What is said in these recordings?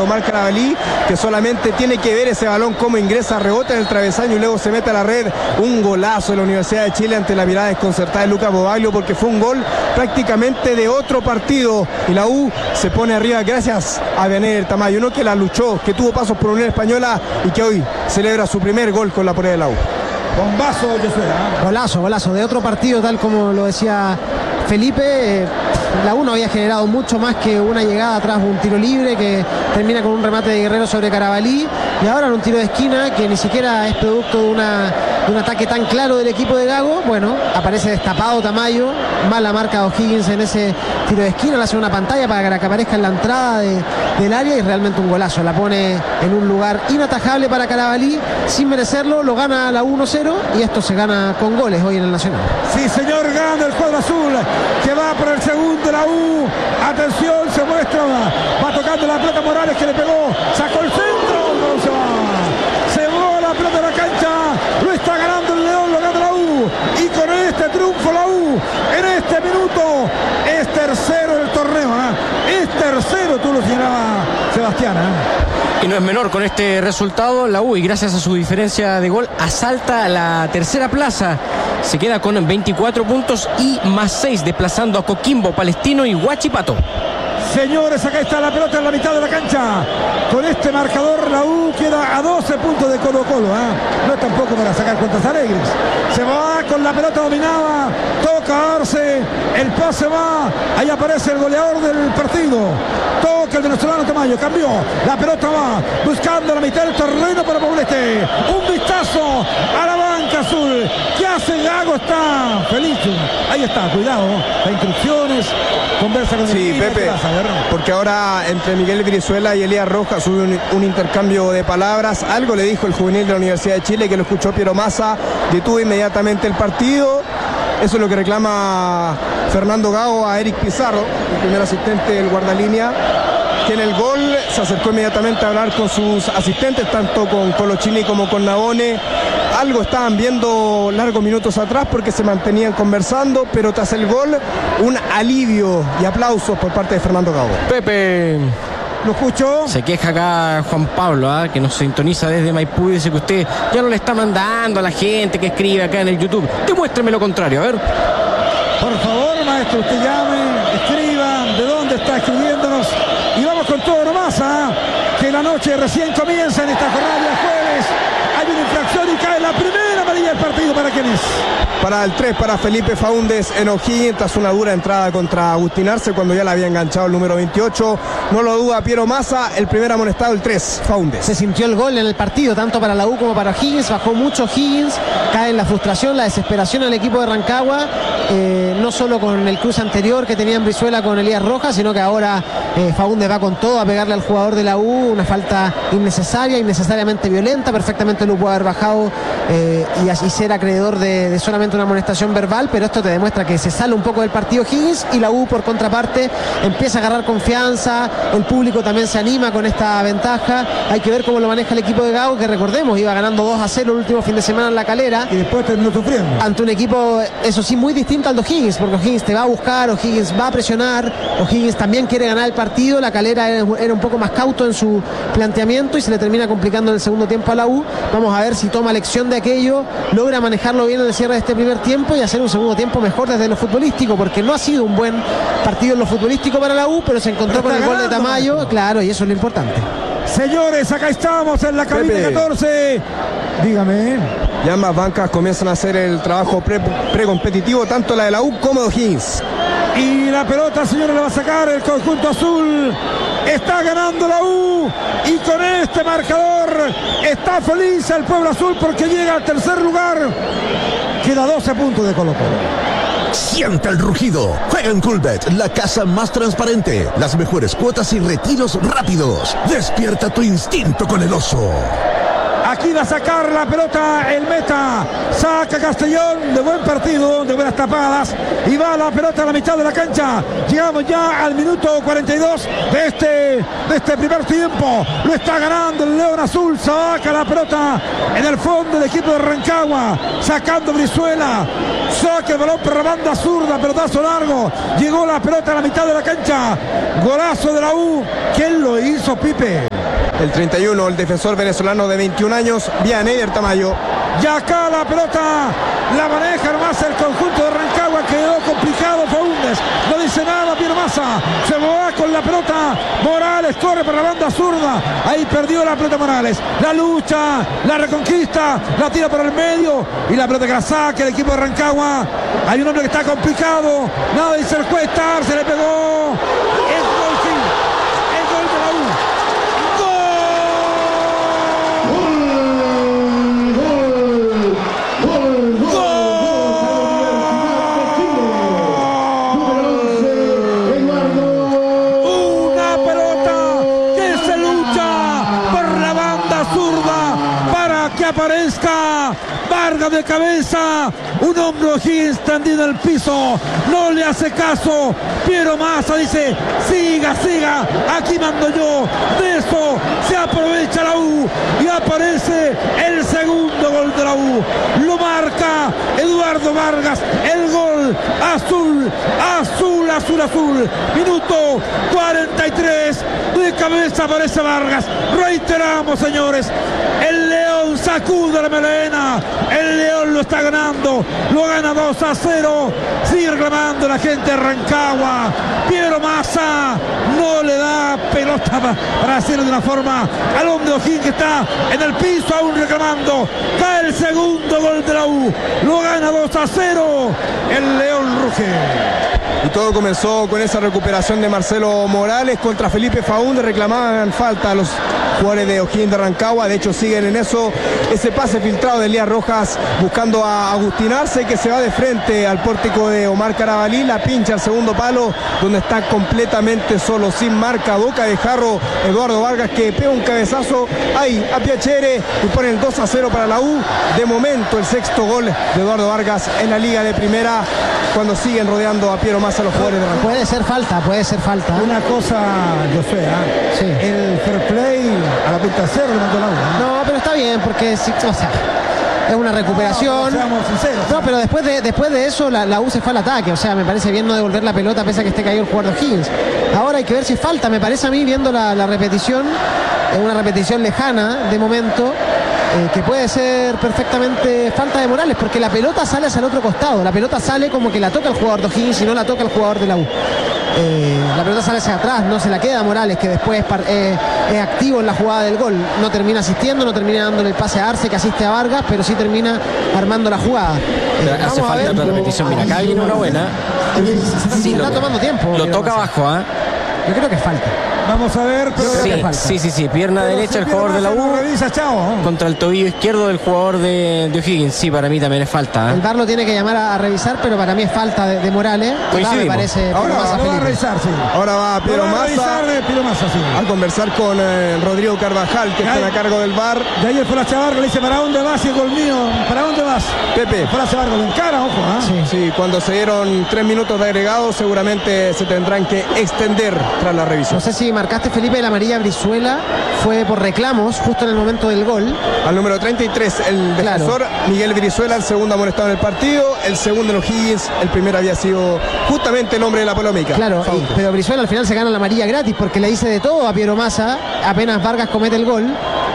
Omar Carabalí, que solamente tiene que ver ese balón cómo ingresa, rebota en el travesaño y luego se mete a la red. Un golazo de la Universidad de Chile ante la mirada desconcertada de Lucas Bobaglio, porque fue un gol prácticamente de otro partido y la U se pone arriba gracias a Bener Tamayo, uno que la luchó, que tuvo pasos por Unión Española y que hoy celebra su primer gol con la polea de la U. Bombazo, Josué. Golazo de otro partido, tal como lo decía Felipe. La U no había generado mucho más que una llegada atrás, un tiro libre que termina con un remate de Guerrero sobre Carabalí, y ahora en un tiro de esquina que ni siquiera es producto de un ataque tan claro del equipo de Gago. Bueno, aparece destapado Tamayo, mala marca de O'Higgins en ese tiro de esquina, le hace una pantalla para que aparezca en la entrada del área, y realmente un golazo, la pone en un lugar inatajable para Carabalí, sin merecerlo, lo gana la U 1-0, y esto se gana con goles hoy en el Nacional. Sí, señor, gana el cuadro azul, que va por el segundo de la U. Atención, se muestra, va tocando la pelota Morales, que le pegó, sacó el centro, no se va, se va la pelota de la cancha, lo está ganando el León, lo gana la U, y con este triunfo la U en este minuto es tercero del torneo, es tercero, tú lo señalaba Sebastián. Y no es menor con este resultado la U, y gracias a su diferencia de gol asalta la tercera plaza, se queda con 24 puntos y más 6, desplazando a Coquimbo, Palestino y Huachipato. Señores, acá está la pelota en la mitad de la cancha. Con este marcador la U queda a 12 puntos de Colo Colo. No es tampoco para sacar cuentas alegres. Se va con la pelota dominada. Toca Arce. El pase va. Ahí aparece el goleador del partido. Toca el venezolano Tamayo. Cambió. La pelota va buscando la mitad del terreno para Poblete. Un vistazo a la banca azul. ¿Qué hace Gago? Está feliz. Ahí está. Cuidado. Da instrucciones. Conversa con sí, el Pepe, porque ahora entre Miguel Brizuela y Elías Rojas hubo un intercambio de palabras. Algo le dijo el juvenil de la Universidad de Chile, que lo escuchó Piero Massa, detuvo inmediatamente el partido. Eso es lo que reclama Fernando Gago a Eric Pizarro, el primer asistente del guardalínea, que en el gol se acercó inmediatamente a hablar con sus asistentes, tanto con Colochini como con Nabone. Algo estaban viendo largos minutos atrás porque se mantenían conversando, pero tras el gol, un alivio y aplausos por parte de Fernando Gago. Pepe, lo escucho. Se queja acá Juan Pablo, que nos sintoniza desde Maipú, y dice que usted ya no le está mandando a la gente que escribe acá en el YouTube. Demuéstreme lo contrario, a ver. Por favor, maestro, usted llame, escriba de dónde está escribiéndonos, y vamos con todo nomás, que la noche recién comienza en esta jornada de jueves. Hay una infracción y cae la primera amarilla del partido. ¿Para quién es? Para el 3, para Felipe Faúndez en O'Higgins, tras una dura entrada contra Agustín Arce cuando ya le había enganchado el número 28. No lo duda Piero Massa, el primer amonestado, el 3, Faúndez. Se sintió el gol en el partido, tanto para la U como para O'Higgins. Bajó mucho O'Higgins, cae en la frustración, la desesperación al equipo de Rancagua, no solo con el cruce anterior que tenía en Brizuela con Elías Rojas, sino que ahora Faúndez va con todo a pegarle al jugador de la U, una falta innecesariamente violenta. Perfectamente lo pudo haber bajado y así ser acreedor de solamente una amonestación verbal, pero esto te demuestra que se sale un poco del partido Higgins, y la U por contraparte empieza a agarrar confianza, el público también se anima con esta ventaja. Hay que ver cómo lo maneja el equipo de Gago, que recordemos iba ganando 2-0 el último fin de semana en La Calera, y después terminó sufriendo ante un equipo, eso sí, muy distinto al de O'Higgins, porque O'Higgins te va a buscar, O'Higgins va a presionar, O'Higgins también quiere ganar el partido. La Calera era un poco más cauto en su planteamiento y se le termina complicando en el segundo tiempo a la U. Vamos a ver si toma lección de aquello, logra manejarlo bien en el cierre de este primer tiempo y hacer un segundo tiempo mejor desde lo futbolístico, porque no ha sido un buen partido en lo futbolístico para la U, pero se encontró con el gol de Tamayo, claro, y eso es lo importante. Señores, acá estamos en la cabina Pepe. 14. Dígame. Ya ambas bancas comienzan a hacer el trabajo precompetitivo, tanto la de la U como de O'Higgins. Y la pelota, señores, la va a sacar el conjunto azul. Está ganando la U, y con este marcador está feliz el pueblo azul porque llega al tercer lugar. Queda 12 puntos de Colo Colo. Siente el rugido. Juega en Coolbet, la casa más transparente. Las mejores cuotas y retiros rápidos. Despierta tu instinto con el oso. Aquí va a sacar la pelota el meta. Saca Castellón, de buen partido, de buenas tapadas. Y va la pelota a la mitad de la cancha. Llegamos ya al minuto 42 de este primer tiempo. Lo está ganando el León Azul. Saca la pelota en el fondo del equipo de Rancagua. Sacando Brizuela. Saque el balón por la banda zurda, pelotazo largo. Llegó la pelota a la mitad de la cancha. Golazo de la U. ¿Quién lo hizo, Pipe? El 31, el defensor venezolano de 21 años, Vianeyder Tamayo. Y acá la pelota la maneja nomás el conjunto de Rancagua. Quedó complicado Faúndez. No dice nada Piero Massa. Se va con la pelota. Morales corre por la banda zurda. Ahí perdió la pelota Morales. La lucha, la reconquista, la tira por el medio. Y la pelota que la saca el equipo de Rancagua. Hay un hombre que está complicado. Nada dice el juez. Se le pegó. Es gol, sí. Es gol de la U. Aparezca Vargas de cabeza, un hombro O'Higgins tendido en el piso, no le hace caso. Piero Massa dice: siga, aquí mando yo. De eso se aprovecha la U y aparece el segundo gol de la U. Lo marca Eduardo Vargas, el gol azul. Minuto 43, de cabeza aparece Vargas. Reiteramos, señores, el León sacude la melena, el León lo está ganando, lo gana 2-0, sigue reclamando la gente de Rancagua. Piero Massa no le da pelota para hacerlo de una forma al hombre de O'Higgins, que está en el piso aún reclamando. Cae el segundo gol de la U, lo gana 2-0, el León ruge. Y todo comenzó con esa recuperación de Marcelo Morales contra Felipe Faúndez. Reclamaban falta a los jugadores de O'Higgins de Rancagua. De hecho siguen en eso. Ese pase filtrado de Elías Rojas buscando a Agustín Arce, que se va de frente al pórtico de Omar Carabalí. La pincha al segundo palo, donde está completamente solo, sin marca. Boca de jarro Eduardo Vargas, que pega un cabezazo ahí a Piacere y pone el 2-0 para la U. De momento el sexto gol de Eduardo Vargas en la Liga de Primera, cuando siguen rodeando a Piero Massa los jugadores de Rancagua. Puede ser falta. Una cosa, yo sé, sí. El fair play a la pinta cero le mandó la U. No, pero está bien, porque es una recuperación. Seamos sinceros. No, pero después de eso la U se fue al ataque. O sea, me parece bien no devolver la pelota pese a que esté caído el jugador de O'Higgins. Ahora hay que ver si falta. Me parece a mí, viendo la repetición, una repetición lejana de momento, que puede ser perfectamente falta de Morales, porque la pelota sale hacia el otro costado. La pelota sale como que la toca el jugador de O'Higgins y no la toca el jugador de la U. La pelota sale hacia atrás, no se la queda a Morales, que después es activo en la jugada del gol. No termina asistiendo, no termina dándole el pase a Arce, que asiste a Vargas, pero sí termina armando la jugada. Hace falta otra repetición. Mira, acá viene una buena. Sí, está tomando tiempo. Lo toca abajo, ¿ah? Yo creo que falta. Vamos a ver, pero sí, pierna derecha el jugador de la U contra el tobillo izquierdo del jugador de O'Higgins. Sí, para mí también es falta, ¿eh? El VAR lo tiene que llamar a revisar, pero para mí es falta de Morales. Me parece. Ahora va a revisar, sí. Ahora va Piero Massa a conversar con Rodrigo Carvajal, que está a cargo del VAR. De ahí el Folache Vargas le dice: ¿para dónde vas? Y el gol mío, ¿para dónde vas? Pepe. Folache Vargas lo encara, ojo, ¿eh? Sí, cuando se dieron 3 minutos de agregado, seguramente se tendrán que extender tras la revisión. No sé si marcaste, Felipe, la amarilla a Brizuela, fue por reclamos justo en el momento del gol. Al número 33, el defensor Miguel Brizuela, el segundo amonestado en el partido, el segundo en O'Higgins, el primero había sido justamente el hombre de la polémica. Claro, pero Brizuela al final se gana la amarilla gratis porque le dice de todo a Piero Massa apenas Vargas comete el gol.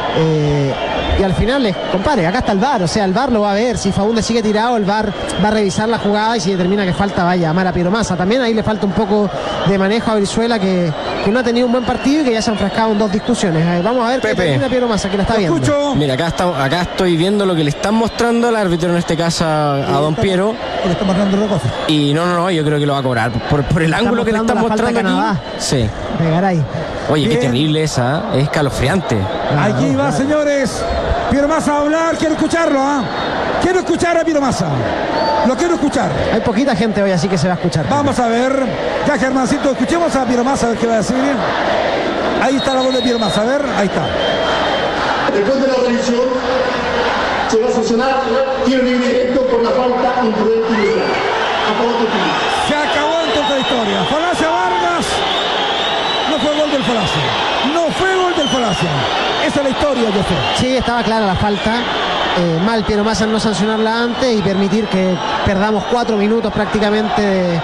Y al final, compadre, acá está el VAR, o sea, el VAR lo va a ver. Si Faúndez sigue tirado, el VAR va a revisar la jugada y si determina que falta, va a llamar a Piero Massa. También ahí le falta un poco de manejo a Brizuela, que no ha tenido un buen partido y que ya se ha enfrascado en 2 discusiones. Vamos a ver qué termina Piero Massa, que la está viendo. Escucho. Mira, acá estoy viendo lo que le están mostrando al árbitro, en este caso a don Piero. Le está mostrando otra cosa. Y no, yo creo que lo va a cobrar por el ángulo que le están mostrando aquí. Sí. Pegaray. Oye, qué terrible esa, es escalofriante. Aquí va, señores. Piero Massa va a hablar, quiero escucarlo, Quiero escuchar a Piero Massa. Lo quiero escuchar. Hay poquita gente hoy, así que se va a escuchar. Vamos a ver. Ya, Germancito, escuchemos a Piero Massa a ver qué va a decir. Ahí está la voz de Piero Massa, a ver, ahí está. Después de la revisión, se va a sancionar tiro libre directo por la falta imprudente y ilegal. A favor de Chile. Se acabó entonces la historia. Falacia Vargas. No fue gol del Falacia. No fue gol del Falacia. Esa es la historia, yo sé. Sí, estaba clara la falta. mal Piero Massa en no sancionarla antes y permitir que perdamos 4 minutos prácticamente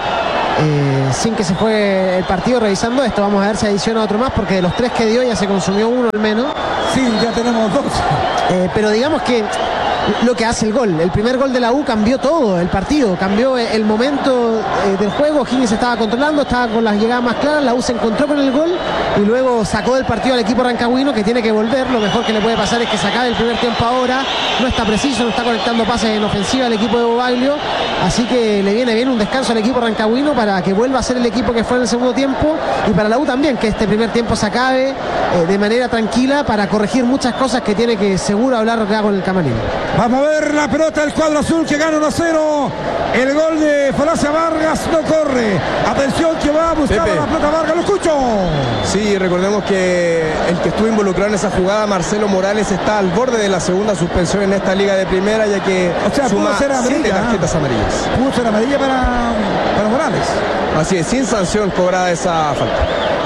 sin que se juegue el partido. Revisando esto, vamos a ver si adiciona otro más, porque de los 3 que dio ya se consumió uno al menos. Sí, ya tenemos 2. Pero digamos que lo que hace el primer gol de la U cambió todo el partido, cambió el momento del juego. Higgins estaba controlando, estaba con las llegadas más claras, la U se encontró con el gol y luego sacó del partido al equipo rancagüino, que tiene que volver. Lo mejor que le puede pasar es que se acabe el primer tiempo ahora. No está preciso, no está conectando pases en ofensiva al equipo de Bobaglio, así que le viene bien un descanso al equipo rancagüino para que vuelva a ser el equipo que fue en el segundo tiempo, y para la U también, que este primer tiempo se acabe de manera tranquila para corregir muchas cosas que tiene que seguro hablar acá con el camarín. Vamos a ver la pelota del cuadro azul que gana 1-0. El gol de Falacia Vargas no corre. Atención que va a buscar la pelota Vargas. Lo escucho. Sí, recordemos que el que estuvo involucrado en esa jugada, Marcelo Morales, está al borde de la segunda suspensión en esta liga de primera, ya que suma 7 tarjetas amarillas. Pudo ser amarilla para Morales. Así es, sin sanción cobrada esa falta.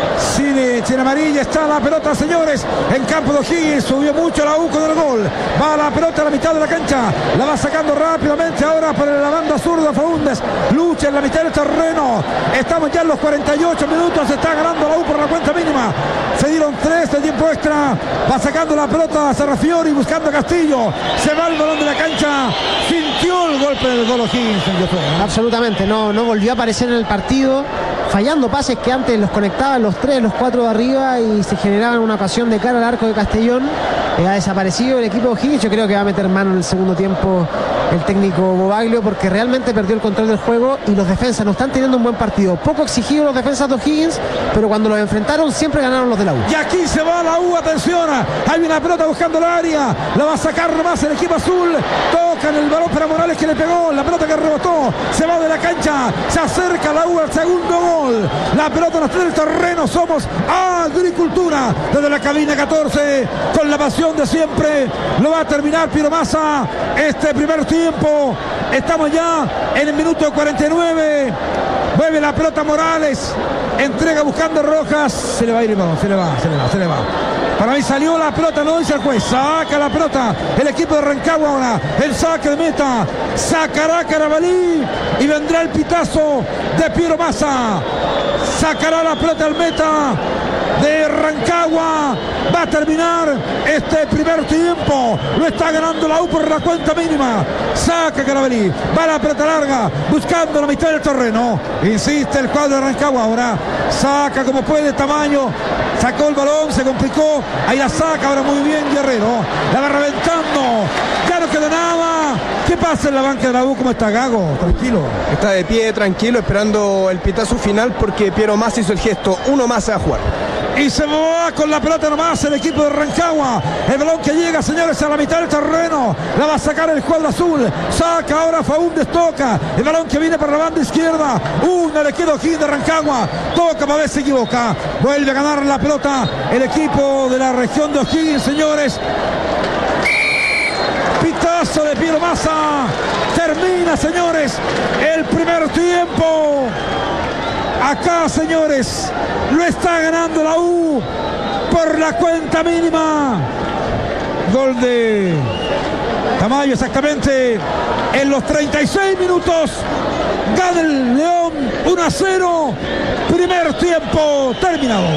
Sin amarilla está la pelota, señores, en campo de O'Higgins. Subió mucho la U con el gol. Va la pelota a la mitad de la cancha, la va sacando rápidamente ahora por la banda zurda Faúndez. Lucha en la mitad del terreno. Estamos ya en los 48 minutos. Está ganando la U por la cuenta mínima. Se dieron 3 de tiempo extra. Va sacando la pelota a Serrafiori buscando a Castillo. Se va el balón de la cancha. Sintió el golpe del gol O'Higgins. Absolutamente, no volvió a aparecer en el partido, fallando pases que antes los conectaban los 3, los 4 de arriba y se generaban una ocasión de cara al arco de Castellón. Ha desaparecido el equipo de O'Higgins. Yo creo que va a meter mano en el segundo tiempo el técnico Bobaglio, porque realmente perdió el control del juego y los defensas no están teniendo un buen partido. Poco exigidos los defensas de O'Higgins, pero cuando los enfrentaron siempre ganaron los de la U. Y aquí se va la U, atención, hay una pelota buscando el área, la va a sacar nomás el equipo azul. Tocan el balón para Morales, que le pegó, la pelota que rebotó, se va de la cancha, se acerca la U al segundo gol. La pelota no está en el terreno, somos Agricultura desde la cabina 14 con la pasión de siempre. Lo va a terminar Piero Massa este primer tiempo. Estamos ya en el minuto 49. Mueve la pelota Morales, entrega buscando Rojas, se le va a ir el balón, se le va. Para mí salió la pelota, no dice el juez. Saca la pelota el equipo de Rancagua ahora. El saque de meta. Sacará Carabalí y vendrá el pitazo de Piero Massa. Sacará la pelota al meta de Rancagua. Va a terminar este primer tiempo. Lo está ganando la U por la cuenta mínima. Saca Carabalí. Va la pelota larga buscando la mitad del terreno. Insiste el cuadro de Rancagua ahora. Saca como puede, Tamayo. Sacó el balón, se complicó. Ahí la saca ahora muy bien Guerrero. La va reventando. Ya no queda nada. ¿Qué pasa en la banca de la U? ¿Cómo está Gago? Tranquilo. Está de pie, tranquilo, esperando el pitazo final, porque Piero Massa hizo el gesto. Uno más a jugar. Y se va con la pelota nomás el equipo de Rancagua. El balón que llega, señores, a la mitad del terreno. La va a sacar el cuadro azul. Saca ahora Faúndez, toca. El balón que viene para la banda izquierda. Una le queda O'Higgins de Rancagua. Toca para ver si se equivoca. Vuelve a ganar la pelota el equipo de la región de O'Higgins, señores. Pitazo de Piero Massa. Termina, señores, el primer tiempo. Acá, señores, lo está ganando la U por la cuenta mínima. Gol de Tamayo exactamente en los 36 minutos. Gana el León 1-0. Primer tiempo terminado.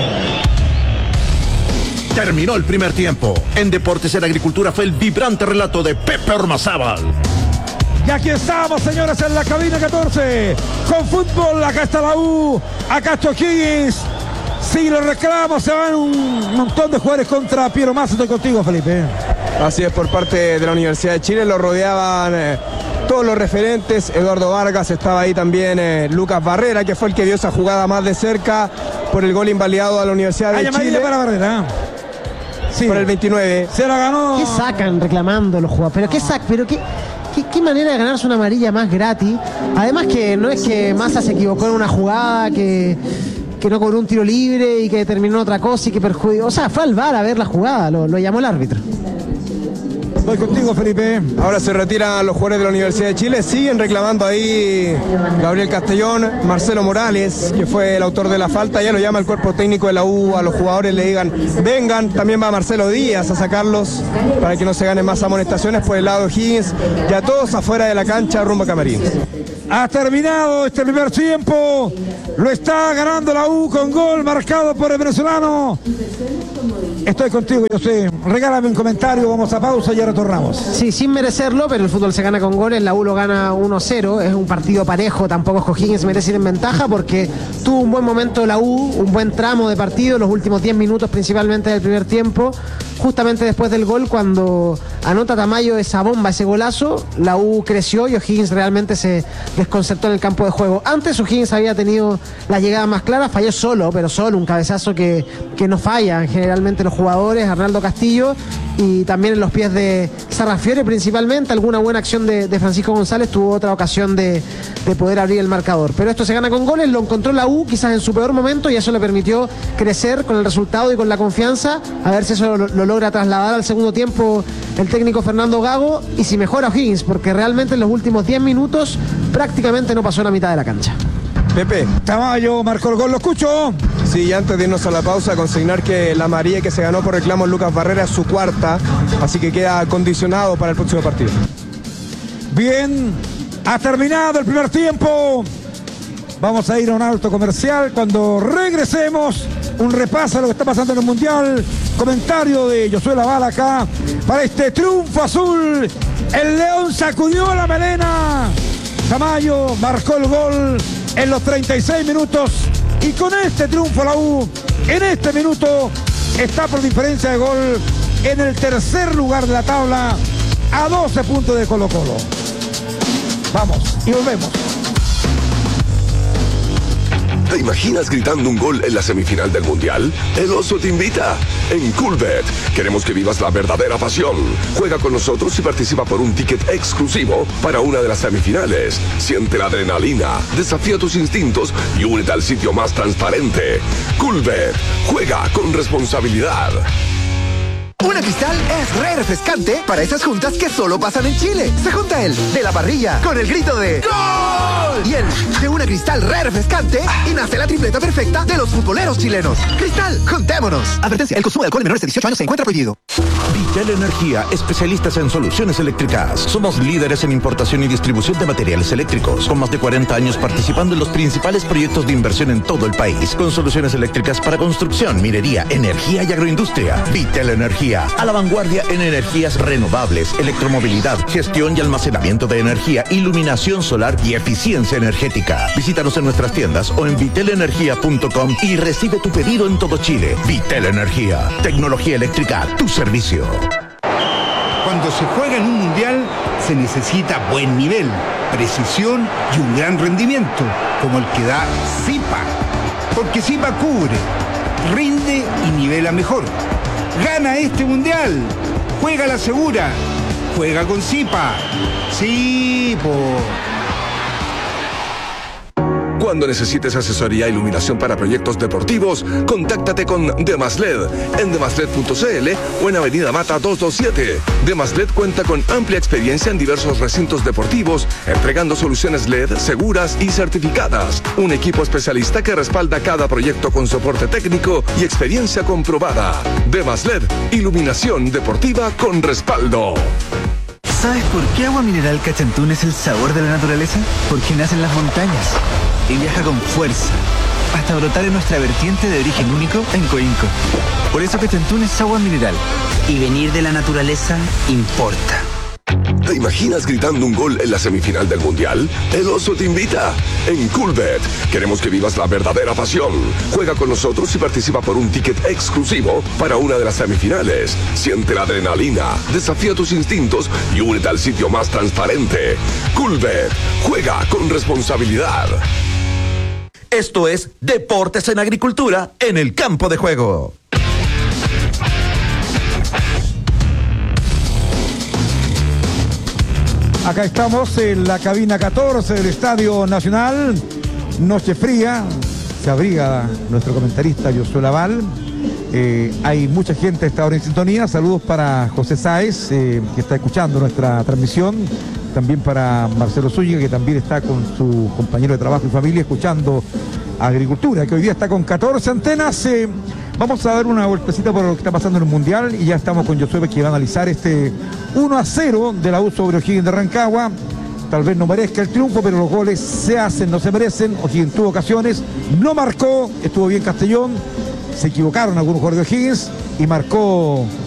Terminó el primer tiempo. En Deportes en Agricultura fue el vibrante relato de Pepe Ormazábal. Y aquí estamos, señores, en la cabina 14. Con fútbol, acá está la U, acá está O'Higgins. Si los reclamos, se van un montón de jugadores contra Piero Massa. Estoy contigo, Felipe. Así es, por parte de la Universidad de Chile. Lo rodeaban todos los referentes. Eduardo Vargas, estaba ahí también Lucas Barrera, que fue el que vio esa jugada más de cerca por el gol invalidado a la Universidad de Chile. Para Barrera. Sí. Por el 29. Se la ganó. ¿Qué sacan reclamando los jugadores? ¿Pero qué manera de ganarse una amarilla más gratis? Además que no es que Massa se equivocó en una jugada, que no cobró un tiro libre y que terminó otra cosa y que perjudicó. O sea, fue al VAR a ver la jugada, lo llamó el árbitro. Voy contigo, Felipe. Ahora se retiran los jugadores de la Universidad de Chile. Siguen reclamando ahí Gabriel Castellón, Marcelo Morales, que fue el autor de la falta. Ya lo llama el cuerpo técnico de la U. A los jugadores le digan, vengan. También va Marcelo Díaz a sacarlos para que no se ganen más amonestaciones por el lado de Higgins. Ya todos afuera de la cancha, rumbo a camarines. Ha terminado este primer tiempo. Lo está ganando la U con gol marcado por el venezolano. Estoy contigo, yo sé. Regálame un comentario, vamos a pausa y ya retornamos. Sí, sin merecerlo, pero el fútbol se gana con goles. La U lo gana 1-0. Es un partido parejo. Tampoco Higgins merece ir en ventaja porque tuvo un buen momento la U, un buen tramo de partido, los últimos 10 minutos principalmente del primer tiempo. Justamente después del gol, cuando anota Tamayo esa bomba, ese golazo, la U creció y O'Higgins realmente se desconcertó en el campo de juego. Antes O'Higgins había tenido la llegada más clara, falló solo, pero solo, un cabezazo que no falla generalmente los jugadores, Arnaldo Castillo, y también en los pies de Sarrafiore principalmente, alguna buena acción de Francisco González, tuvo otra ocasión de poder abrir el marcador. Pero esto se gana con goles, lo encontró la U quizás en su peor momento y eso le permitió crecer con el resultado y con la confianza, a ver si eso lo logra trasladar al segundo tiempo el técnico Fernando Gago y si mejora O'Higgins, porque realmente en los últimos 10 minutos prácticamente no pasó la mitad de la cancha. Pepe. Tamayo marcó el gol, lo escucho. Sí, y antes de irnos a la pausa, consignar que la amarilla que se ganó por reclamo Lucas Barrera es su cuarta, así que queda condicionado para el próximo partido. Bien, ha terminado el primer tiempo. Vamos a ir a un alto comercial. Cuando regresemos, un repaso a lo que está pasando en el Mundial. Comentario de Josué Laval acá para este triunfo azul. El León sacudió la melena. Tamayo marcó el gol en los 36 minutos. Y con este triunfo la U, en este minuto, está por diferencia de gol en el tercer lugar de la tabla, a 12 puntos de Colo-Colo. Vamos y volvemos. ¿Te imaginas gritando un gol en la semifinal del Mundial? El Oso te invita. En Coolbet queremos que vivas la verdadera pasión. Juega con nosotros y participa por un ticket exclusivo para una de las semifinales. Siente la adrenalina, desafía tus instintos y únete al sitio más transparente. Coolbet. Juega con responsabilidad. Una Cristal es re refrescante para esas juntas que solo pasan en Chile. Se junta el de la parrilla con el grito de ¡Gol! Y el de una Cristal re refrescante y nace la tripleta perfecta de los futboleros chilenos. Cristal, juntémonos. Advertencia, el consumo de alcohol en menores de 18 años se encuentra prohibido. Vitel Energía, especialistas en soluciones eléctricas. Somos líderes en importación y distribución de materiales eléctricos, con más de 40 años participando en los principales proyectos de inversión en todo el país, con soluciones eléctricas para construcción, minería, energía y agroindustria. Vitel Energía, a la vanguardia en energías renovables, electromovilidad, gestión y almacenamiento de energía, iluminación solar y eficiencia energética. Visítanos en nuestras tiendas o en vitelenergia.com y recibe tu pedido en todo Chile. Vitel Energía, tecnología eléctrica a tu servicio. Cuando se juega en un mundial se necesita buen nivel, precisión y un gran rendimiento, como el que da Zipa. Porque Zipa cubre, rinde y nivela mejor. Gana este mundial, juega la segura, juega con Zipa. Sí, Cuando necesites asesoría e iluminación para proyectos deportivos, contáctate con Demasled en demasled.cl o en Avenida Mata 227. Demasled cuenta con amplia experiencia en diversos recintos deportivos, entregando soluciones LED seguras y certificadas. Un equipo especialista que respalda cada proyecto con soporte técnico y experiencia comprobada. Demasled, iluminación deportiva con respaldo. ¿Sabes por qué Agua Mineral Cachantún es el sabor de la naturaleza? Porque nace en las montañas y viaja con fuerza hasta brotar en nuestra vertiente de origen único en Coinco. Por eso Cachantún es agua mineral. Y venir de la naturaleza importa. ¿Te imaginas gritando un gol en la semifinal del Mundial? El Oso te invita. En Coolbet queremos que vivas la verdadera pasión. Juega con nosotros y participa por un ticket exclusivo para una de las semifinales. Siente la adrenalina, desafía tus instintos y únete al sitio más transparente. Coolbet. Juega con responsabilidad. Esto es Deportes en Agricultura en el campo de juego. Acá estamos en la cabina 14 del Estadio Nacional. Noche fría, se abriga nuestro comentarista Josué Laval. Hay mucha gente a esta hora en sintonía. Saludos para José Sáez, que está escuchando nuestra transmisión. También para Marcelo Zúñiga, que también está con su compañero de trabajo y familia escuchando Agricultura, que hoy día está con 14 antenas. Vamos a dar una golpecita por lo que está pasando en el Mundial y ya estamos con Josué, que va a analizar este 1-0 de la U sobre O'Higgins de Rancagua. Tal vez no merezca el triunfo, pero los goles se hacen, no se merecen. O'Higgins tuvo ocasiones, no marcó, estuvo bien Castellón, se equivocaron algunos jugadores de O'Higgins y marcó